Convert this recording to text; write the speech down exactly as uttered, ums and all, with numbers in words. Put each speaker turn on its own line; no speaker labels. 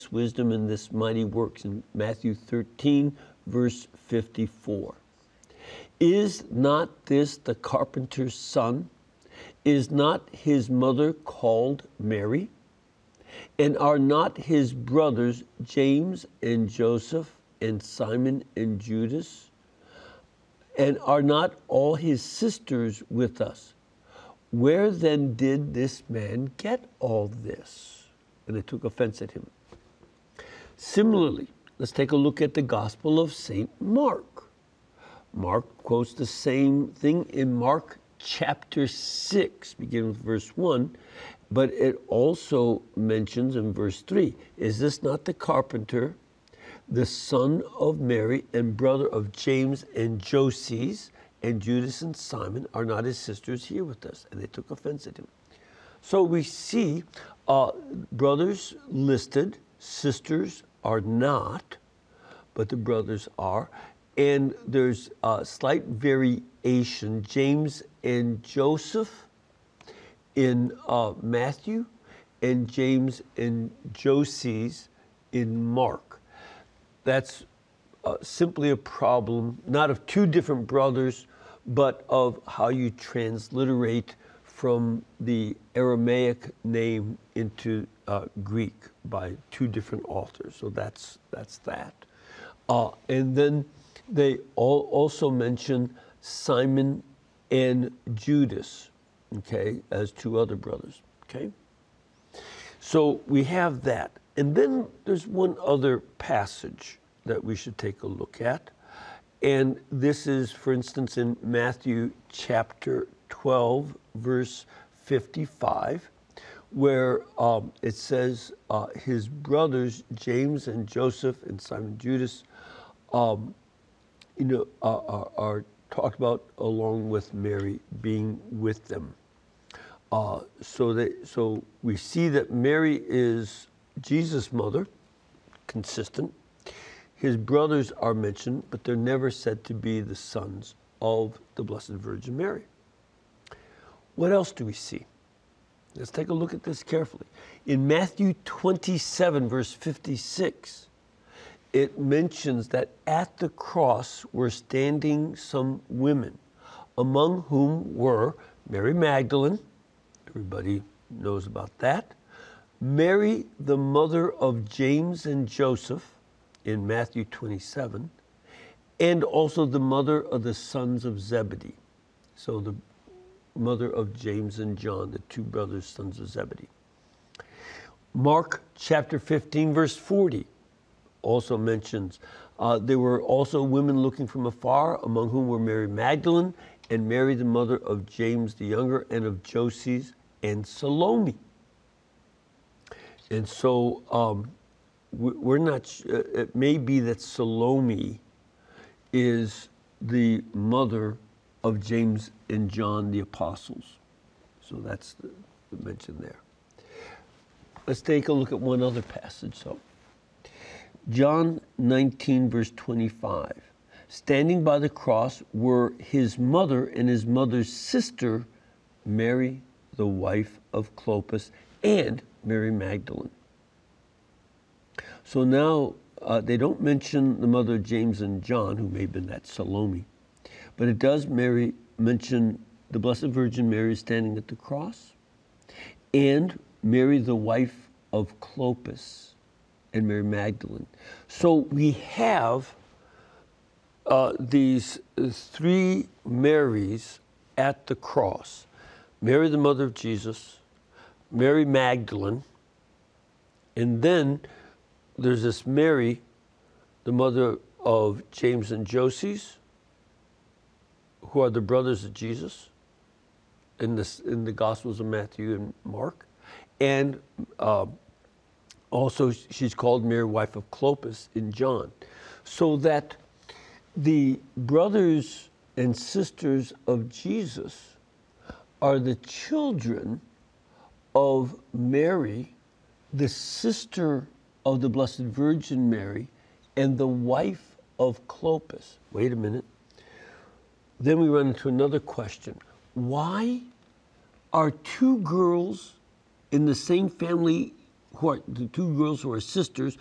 wisdom in this mighty works in Matthew thirteen, verse fifty-four. Is not this the carpenter's son? Is not his mother called Mary? And are not his brothers James and Joseph and Simon and Judas? And are not all his sisters with us? Where then did this man get all this? And they took offense at him. Similarly, let's take a look at the Gospel of Saint Mark. Mark quotes the same thing in Mark chapter six, beginning with verse one, but it also mentions in verse three, is this not the carpenter, the son of Mary and brother of James and Joses, and Judas and Simon? Are not his sisters here with us? And they took offense at him. So we see uh, brothers listed, sisters are not, but the brothers are. And there's a slight variation. James and Joseph in uh, Matthew, and James and Joses in Mark. That's uh, simply a problem, not of two different brothers, but of how you transliterate from the Aramaic name into uh, Greek by two different authors. So that's that's that. Uh, and then they all also mention Simon and Judas, okay, as two other brothers, okay? So we have that. And then there's one other passage that we should take a look at. And this is, for instance, in Matthew chapter twelve, verse fifty-five, where um, it says uh, his brothers, James and Joseph and Simon Judas, um, you know, uh, are, are talked about along with Mary being with them. Uh, so they, so we see that Mary is Jesus' mother, consistent. His brothers are mentioned, but they're never said to be the sons of the Blessed Virgin Mary. What else do we see? Let's take a look at this carefully. In Matthew twenty-seven, verse fifty-six, it mentions that at the cross were standing some women, among whom were Mary Magdalene, everybody knows about that, Mary, the mother of James and Joseph, in Matthew twenty-seven, and also the mother of the sons of Zebedee. So the mother of James and John, the two brothers, sons of Zebedee. Mark chapter fifteen, verse forty, also mentions uh, there were also women looking from afar, among whom were Mary Magdalene and Mary, the mother of James the younger, and of Joses and Salome. And so um, we're not, uh, it may be that Salome is the mother of James and John the apostles. So that's the, the mention there. Let's take a look at one other passage. So, John nineteen, verse twenty-five. Standing by the cross were his mother and his mother's sister, Mary, the wife of Clopas, and Mary Magdalene. So now uh, they don't mention the mother of James and John, who may have been that Salome, but it does Mary mention the Blessed Virgin Mary standing at the cross, and Mary, the wife of Clopas, and Mary Magdalene. So we have uh, these three Marys at the cross. Mary, the mother of Jesus, Mary Magdalene, and then there's this Mary, the mother of James and Joses, who are the brothers of Jesus in, this, in the Gospels of Matthew and Mark. And uh, also she's called Mary, wife of Clopas, in John. So that the brothers and sisters of Jesus are the children of Mary, the sister of the Blessed Virgin Mary, and the wife of Clopas. Wait a minute. Then we run into another question. Why are two girls in the same family who are the two girls who are sisters